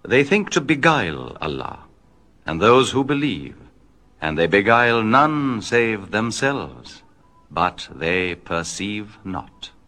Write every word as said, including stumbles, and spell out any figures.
They think to beguile Allah, and those who believe, and they beguile none save themselves, but they perceive not.